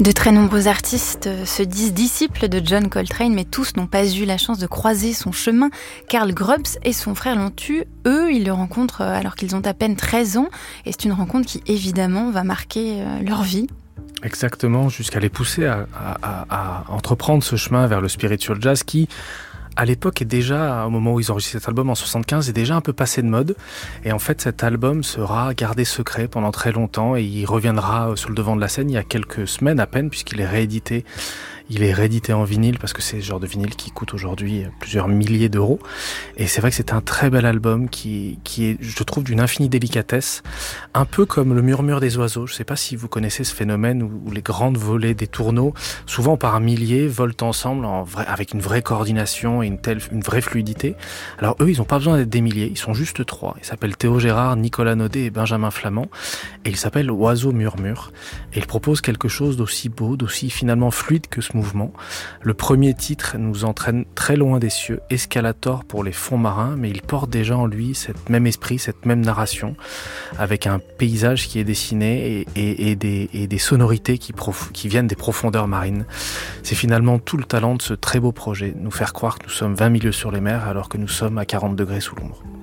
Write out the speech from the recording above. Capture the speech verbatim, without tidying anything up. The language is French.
De très nombreux artistes se disent disciples de John Coltrane, mais tous n'ont pas eu la chance de croiser son chemin. Carl Grubbs et son frère l'ont eu. Eux, ils le rencontrent alors qu'ils ont à peine treize ans. Et c'est une rencontre qui, évidemment, va marquer leur vie. Exactement, jusqu'à les pousser à, à, à, à entreprendre ce chemin vers le spiritual jazz qui, à l'époque, est déjà, au moment où ils enregistrent cet album en soixante-quinze, est déjà un peu passé de mode. Et en fait, cet album sera gardé secret pendant très longtemps et il reviendra sur le devant de la scène il y a quelques semaines à peine, puisqu'il est réédité. Il est réédité en vinyle parce que c'est le genre de vinyle qui coûte aujourd'hui plusieurs milliers d'euros. Et c'est vrai que c'est un très bel album qui, qui est, je trouve, d'une infinie délicatesse. Un peu comme le murmure des oiseaux. Je ne sais pas si vous connaissez ce phénomène où, où les grandes volées des tourneaux, souvent par milliers, volent ensemble en vrai, avec une vraie coordination et une, telle, une vraie fluidité. Alors eux, ils n'ont pas besoin d'être des milliers. Ils sont juste trois. Ils s'appellent Théo Gérard, Nicolas Naudet et Benjamin Flamand. Et ils s'appellent Oiseau Murmure. Et ils proposent quelque chose d'aussi beau, d'aussi finalement fluide que ce mouvement. Le premier titre nous entraîne très loin des cieux, Escalator pour les fonds marins, mais il porte déjà en lui cet même esprit, cette même narration, avec un paysage qui est dessiné et, et, et, des, et des sonorités qui, prof, qui viennent des profondeurs marines. C'est finalement tout le talent de ce très beau projet, nous faire croire que nous sommes vingt milieux sur les mers alors que nous sommes à quarante degrés sous l'ombre.